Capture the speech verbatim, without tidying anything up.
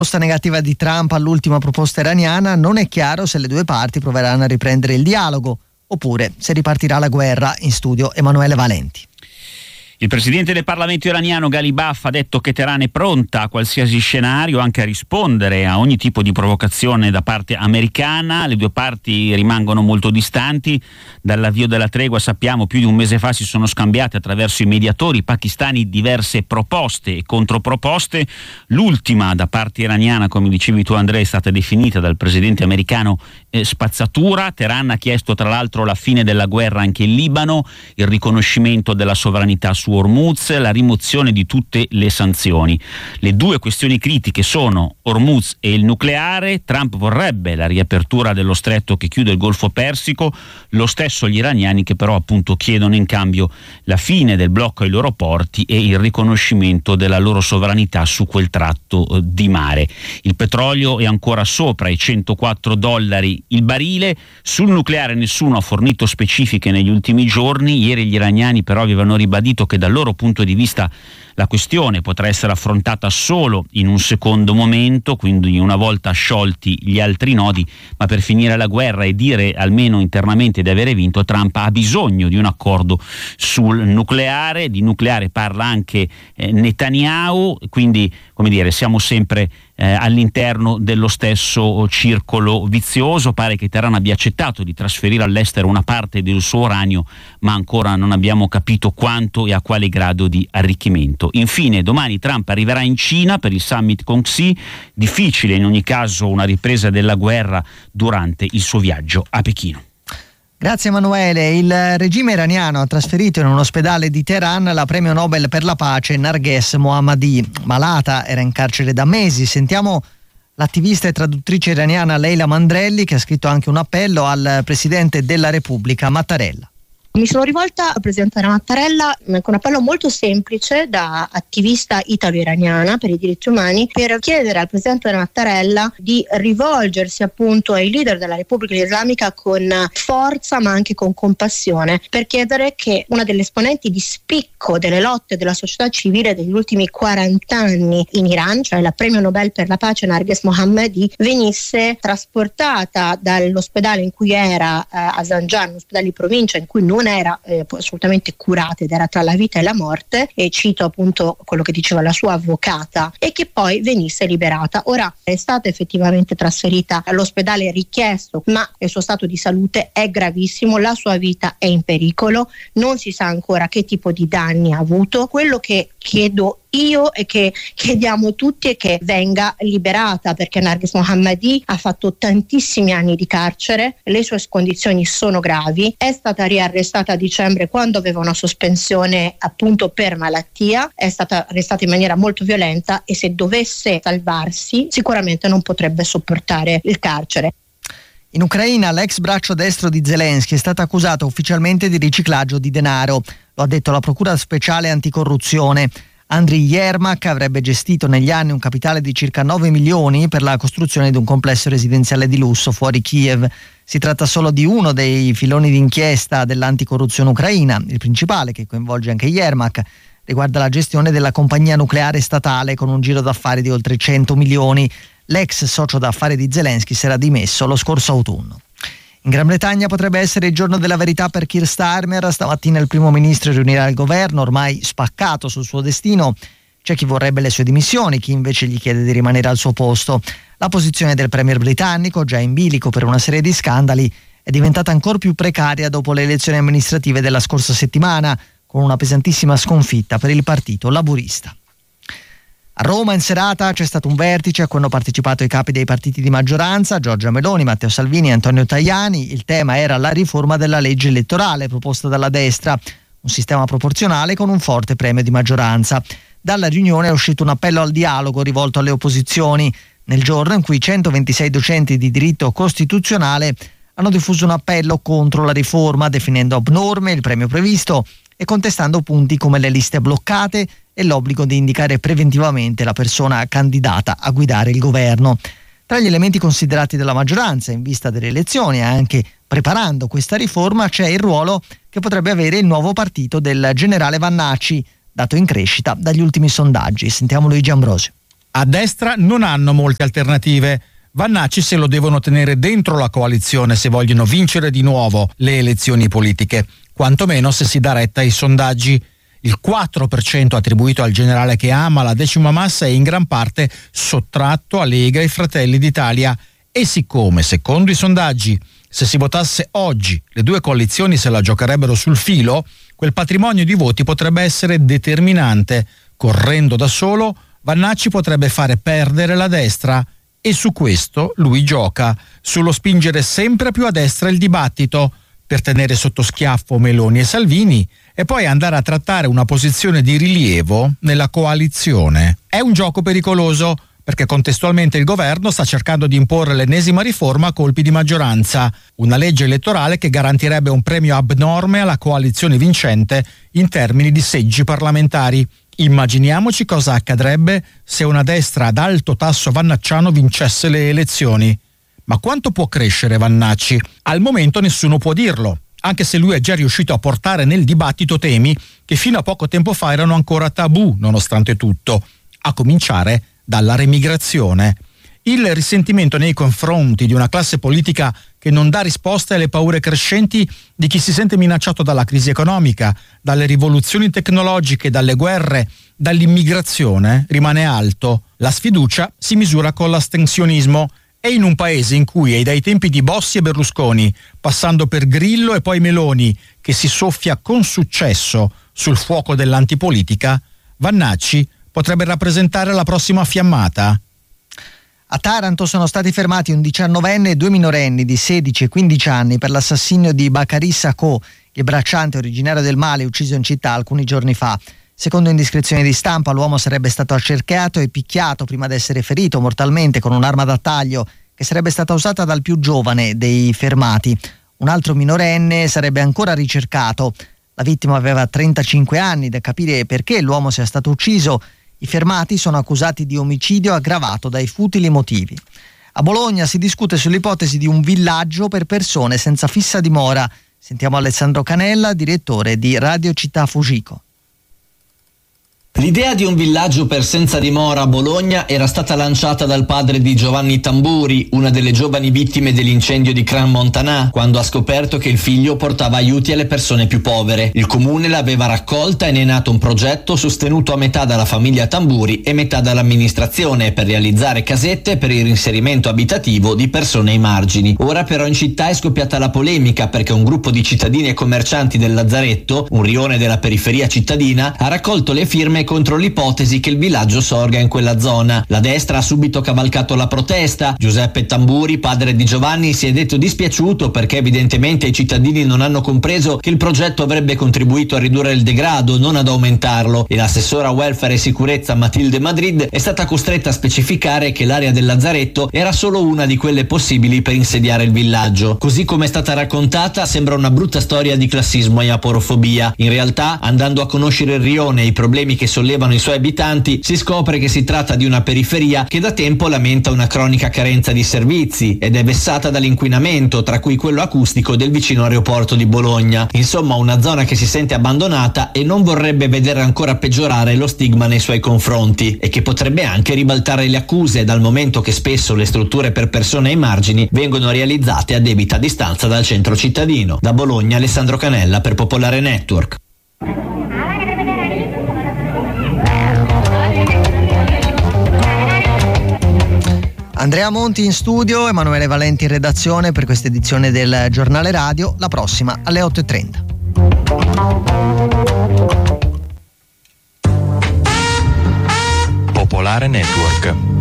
Risposta negativa di Trump all'ultima proposta iraniana, non è chiaro se le due parti proveranno a riprendere il dialogo oppure se ripartirà la guerra. In studio Emanuele Valenti. Il presidente del Parlamento iraniano Ghalibaf ha detto che Teheran è pronta a qualsiasi scenario, anche a rispondere a ogni tipo di provocazione da parte americana. Le due parti rimangono molto distanti. Dall'avvio della tregua, sappiamo, più di un mese fa si sono scambiate attraverso i mediatori pakistani diverse proposte e controproposte. L'ultima da parte iraniana, come dicevi tu Andrea, è stata definita dal presidente americano eh, spazzatura. Teheran ha chiesto tra l'altro la fine della guerra anche in Libano, il riconoscimento della sovranità su Hormuz, la rimozione di tutte le sanzioni. Le due questioni critiche sono Hormuz e il nucleare. Trump vorrebbe la riapertura dello stretto che chiude il Golfo Persico, lo stesso gli iraniani, che però appunto chiedono in cambio la fine del blocco ai loro porti e il riconoscimento della loro sovranità su quel tratto eh, di mare. Il petrolio è ancora sopra i centoquattro dollari il barile. Sul nucleare nessuno ha fornito specifiche negli ultimi giorni. Ieri gli iraniani però avevano ribadito che dal loro punto di vista la questione potrà essere affrontata solo in un secondo momento, quindi una volta sciolti gli altri nodi, ma per finire la guerra e dire almeno internamente di avere vinto, Trump ha bisogno di un accordo sul nucleare. Di nucleare parla anche eh, Netanyahu, quindi come dire, siamo sempre eh, all'interno dello stesso circolo vizioso. Pare che Teheran abbia accettato di trasferire all'estero una parte del suo uranio, ma ancora non abbiamo capito quanto e a quale grado di arricchimento. Infine, domani Trump arriverà in Cina per il summit con Xi. Difficile in ogni caso una ripresa della guerra durante il suo viaggio a Pechino. Grazie Emanuele. Il regime iraniano ha trasferito in un ospedale di Teheran la premio Nobel per la pace Narges Mohammadi. Malata, era in carcere da mesi. Sentiamo l'attivista e traduttrice iraniana Leila Mandrelli, che ha scritto anche un appello al presidente della Repubblica Mattarella. Mi sono rivolta al presidente Mattarella con un appello molto semplice da attivista italo-iraniana per i diritti umani, per chiedere al presidente Mattarella di rivolgersi appunto ai leader della Repubblica Islamica con forza ma anche con compassione, per chiedere che una delle esponenti di spicco delle lotte della società civile degli ultimi quaranta anni in Iran, cioè la premio Nobel per la pace Narges Mohammadi, venisse trasportata dall'ospedale in cui era eh, a Zanjan, un ospedale di provincia in cui non non era eh, assolutamente curata ed era tra la vita e la morte, e cito appunto quello che diceva la sua avvocata, e che poi venisse liberata. Ora è stata effettivamente trasferita all'ospedale richiesto, ma il suo stato di salute è gravissimo, la sua vita è in pericolo, non si sa ancora che tipo di danni ha avuto. Quello che chiedo io e che chiediamo tutti è che venga liberata, perché Narges Mohammadi ha fatto tantissimi anni di carcere, le sue condizioni sono gravi, è stata riarrestata a dicembre quando aveva una sospensione appunto per malattia, è stata arrestata in maniera molto violenta e se dovesse salvarsi sicuramente non potrebbe sopportare il carcere. In Ucraina l'ex braccio destro di Zelensky è stato accusato ufficialmente di riciclaggio di denaro, lo ha detto la Procura Speciale Anticorruzione. Andriy Yermak avrebbe gestito negli anni un capitale di circa nove milioni per la costruzione di un complesso residenziale di lusso fuori Kiev. Si tratta solo di uno dei filoni d'inchiesta dell'anticorruzione ucraina. Il principale, che coinvolge anche Yermak, riguarda la gestione della compagnia nucleare statale con un giro d'affari di oltre cento milioni. L'ex socio d'affari di Zelensky si era dimesso lo scorso autunno. In Gran Bretagna potrebbe essere il giorno della verità per Keir Starmer. Stamattina il primo ministro riunirà il governo, ormai spaccato sul suo destino. C'è chi vorrebbe le sue dimissioni, chi invece gli chiede di rimanere al suo posto. La posizione del premier britannico, già in bilico per una serie di scandali, è diventata ancora più precaria dopo le elezioni amministrative della scorsa settimana, con una pesantissima sconfitta per il partito laburista. A Roma in serata c'è stato un vertice a cui hanno partecipato i capi dei partiti di maggioranza, Giorgia Meloni, Matteo Salvini e Antonio Tajani. Il tema era la riforma della legge elettorale proposta dalla destra, un sistema proporzionale con un forte premio di maggioranza. Dalla riunione è uscito un appello al dialogo rivolto alle opposizioni, nel giorno in cui centoventisei docenti di diritto costituzionale hanno diffuso un appello contro la riforma, definendo abnorme il premio previsto e contestando punti come le liste bloccate e l'obbligo di indicare preventivamente la persona candidata a guidare il governo. Tra gli elementi considerati dalla maggioranza in vista delle elezioni e anche preparando questa riforma c'è il ruolo che potrebbe avere il nuovo partito del generale Vannacci, dato in crescita dagli ultimi sondaggi. Sentiamo Luigi Ambrosio. A destra non hanno molte alternative. Vannacci se lo devono tenere dentro la coalizione se vogliono vincere di nuovo le elezioni politiche, quantomeno se si dà retta ai sondaggi. Il quattro per cento attribuito al generale che ama la decima massa è in gran parte sottratto a Lega e Fratelli d'Italia. E siccome, secondo i sondaggi, se si votasse oggi le due coalizioni se la giocherebbero sul filo, quel patrimonio di voti potrebbe essere determinante. Correndo da solo, Vannacci potrebbe fare perdere la destra e su questo lui gioca, sullo spingere sempre più a destra il dibattito, per tenere sotto schiaffo Meloni e Salvini e poi andare a trattare una posizione di rilievo nella coalizione. È un gioco pericoloso, perché contestualmente il governo sta cercando di imporre l'ennesima riforma a colpi di maggioranza, una legge elettorale che garantirebbe un premio abnorme alla coalizione vincente in termini di seggi parlamentari. Immaginiamoci cosa accadrebbe se una destra ad alto tasso vannacciano vincesse le elezioni. Ma quanto può crescere Vannacci? Al momento nessuno può dirlo, anche se lui è già riuscito a portare nel dibattito temi che fino a poco tempo fa erano ancora tabù, nonostante tutto, a cominciare dalla remigrazione. Il risentimento nei confronti di una classe politica che non dà risposte alle paure crescenti di chi si sente minacciato dalla crisi economica, dalle rivoluzioni tecnologiche, dalle guerre, dall'immigrazione rimane alto. La sfiducia si misura con l'astensionismo e in un paese in cui è dai tempi di Bossi e Berlusconi, passando per Grillo e poi Meloni, che si soffia con successo sul fuoco dell'antipolitica, Vannacci potrebbe rappresentare la prossima fiammata. A Taranto sono stati fermati un diciannovenne e due minorenni di sedici e quindici anni per l'assassinio di Bakary Sacco, il bracciante originario del Mali ucciso in città alcuni giorni fa. Secondo indiscrezioni di stampa, l'uomo sarebbe stato accerchiato e picchiato prima di essere ferito mortalmente con un'arma da taglio che sarebbe stata usata dal più giovane dei fermati. Un altro minorenne sarebbe ancora ricercato. La vittima aveva trentacinque anni, da capire perché l'uomo sia stato ucciso. I fermati sono accusati di omicidio aggravato dai futili motivi. A Bologna si discute sull'ipotesi di un villaggio per persone senza fissa dimora. Sentiamo Alessandro Canella, direttore di Radio Città Fugico. L'idea di un villaggio per senza dimora a Bologna era stata lanciata dal padre di Giovanni Tamburi, una delle giovani vittime dell'incendio di Cran Montanà, quando ha scoperto che il figlio portava aiuti alle persone più povere. Il comune l'aveva raccolta e ne è nato un progetto sostenuto a metà dalla famiglia Tamburi e metà dall'amministrazione per realizzare casette per il reinserimento abitativo di persone ai margini. Ora però in città è scoppiata la polemica perché un gruppo di cittadini e commercianti del Lazzaretto, un rione della periferia cittadina, ha raccolto le firme contro l'ipotesi che il villaggio sorga in quella zona. La destra ha subito cavalcato la protesta. Giuseppe Tamburi, padre di Giovanni, si è detto dispiaciuto perché evidentemente i cittadini non hanno compreso che il progetto avrebbe contribuito a ridurre il degrado, non ad aumentarlo, e l'assessora welfare e sicurezza Matilde Madrid è stata costretta a specificare che l'area del Lazzaretto era solo una di quelle possibili per insediare il villaggio. Così come è stata raccontata, sembra una brutta storia di classismo e aporofobia. In realtà, andando a conoscere il rione e i problemi che sollevano i suoi abitanti, si scopre che si tratta di una periferia che da tempo lamenta una cronica carenza di servizi ed è vessata dall'inquinamento, tra cui quello acustico del vicino aeroporto di Bologna. Insomma, una zona che si sente abbandonata e non vorrebbe vedere ancora peggiorare lo stigma nei suoi confronti, e che potrebbe anche ribaltare le accuse, dal momento che spesso le strutture per persone ai margini vengono realizzate a debita distanza dal centro cittadino. Da Bologna, Alessandro Canella per Popolare Network. Andrea Monti in studio, Emanuele Valenti in redazione per questa edizione del Giornale Radio, la prossima alle otto e trenta. Popolare Network.